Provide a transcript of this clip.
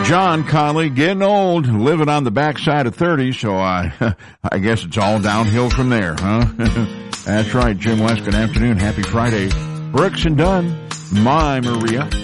John Conley, getting old, living on the backside of 30, so I guess it's all downhill from there, huh? That's right, Jim West, good afternoon, happy Friday. Brooks and Dunn, my Maria.